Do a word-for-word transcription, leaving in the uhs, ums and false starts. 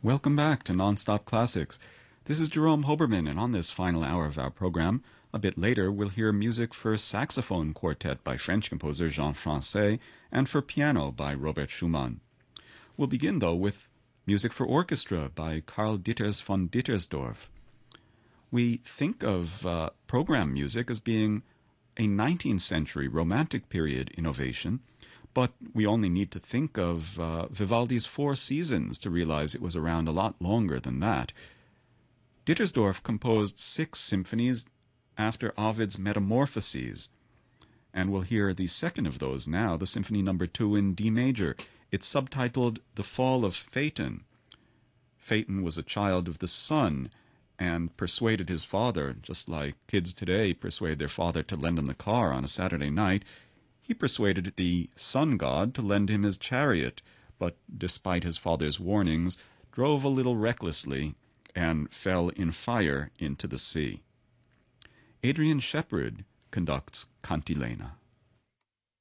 Welcome back to Nonstop Classics. This is Jerome Hoberman, and on this final hour of our program, a bit later, we'll hear music for saxophone quartet by French composer Jean Francais and for piano by Robert Schumann. We'll begin, though, with music for orchestra by Karl Ditters von Dittersdorf. We think of uh, program music as being a nineteenth century Romantic period innovation, but we only need to think of uh, Vivaldi's Four Seasons to realize it was around a lot longer than that. Dittersdorf composed six symphonies after Ovid's Metamorphoses, and we'll hear the second of those now, the Symphony Number Two in D major. It's subtitled The Fall of Phaeton. Phaeton was a child of the sun and persuaded his father, just like kids today persuade their father to lend them the car on a Saturday night. He persuaded the sun god to lend him his chariot, but despite his father's warnings, drove a little recklessly and fell in fire into the sea. Adrian Shepard conducts Cantilena.